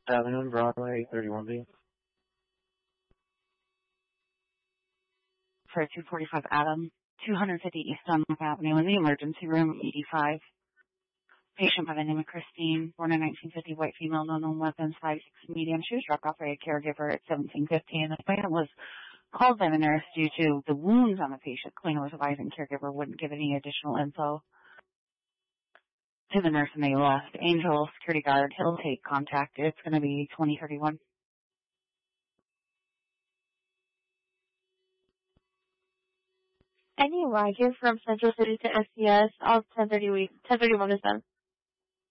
Avenue, Broadway, 31B. For 245 Adam, 250 East Dunlop Avenue in the emergency room, 85. Patient by the name of Christine, born in 1950, white female, no known weapons, 5'6", medium. She was dropped off by a caregiver at 17:50, and the patient was called by the nurse due to the wounds on the patient. Cleaner was advising caregiver wouldn't give any additional info to the nurse, and they left. Angel, security guard, he'll take contact. It's going to be 2031. Any ride here from Central City to SCS, all 1031 is done.